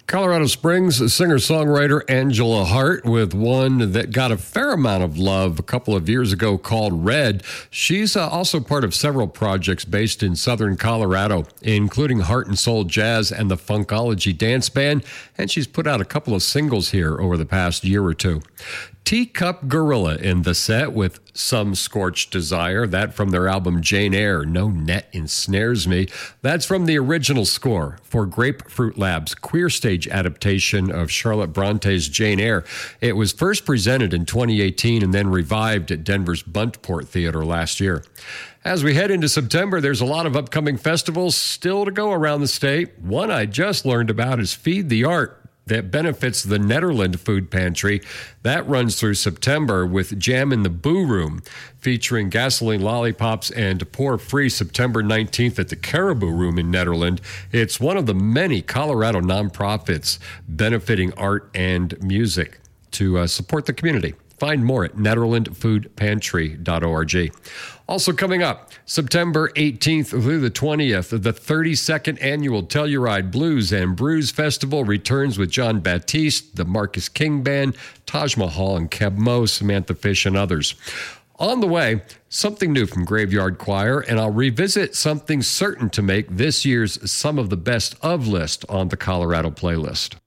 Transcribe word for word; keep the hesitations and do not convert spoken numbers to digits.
Colorado Springs singer-songwriter Angela Hart with one that got a fair amount of love a couple of years ago called Red. She's uh, also part of several projects based in southern Colorado, including Heart and Soul Jazz and the Funkology Dance Band, and she's put out a couple of singles here over the past year or two. Teacup Gorilla in the set with Some Scorched Desire, that from their album Jane Eyre, No Net Ensnares Me. That's from the original score for Grapefruit Lab's Queer Stage adaptation of Charlotte Bronte's Jane Eyre. It was first presented in twenty eighteen and then revived at Denver's Buntport Theater last year. As we head into September, there's a lot of upcoming festivals still to go around the state. One I just learned about is Feed the Art, that benefits the Nederland Food Pantry. That runs through September with Jam in the Boo Room, featuring gasoline lollipops and Pour Free September nineteenth at the Caribou Room in Nederland. It's one of the many Colorado nonprofits benefiting art and music to uh, support the community. Find more at nederland food pantry dot org. Also coming up, September eighteenth through the twentieth, the thirty-second annual Telluride Blues and Brews Festival returns with John Baptiste, the Marcus King Band, Taj Mahal and Keb Mo, Samantha Fish, and others. On the way, something new from Graveyard Choir, and I'll revisit something certain to make this year's Some of the Best of list on the Colorado playlist.